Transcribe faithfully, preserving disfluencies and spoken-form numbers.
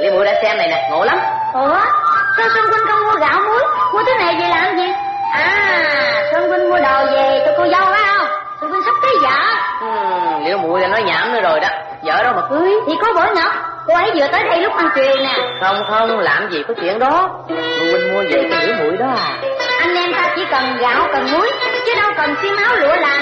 Liễu muội đã xem này nè, ngộ lắm. Ủa, sao Xuân huynh không mua gạo muối, mua thứ này về làm gì? À, Xuân huynh mua đồ về cho cô dâu phải không? Xuân huynh sắp cưới vợ. Ừ, Liễu muội đã nói nhảm nữa rồi đó. Vợ đâu mà cưới. Thì có bữa Ngọc, cô ấy vừa tới đây lúc ăn truyền nè. Không không, làm gì có chuyện đó. Cô huynh mua về cho Liễu muội đó à. Anh em ta chỉ cần gạo cần muối, chứ đâu cần xi máu lụa là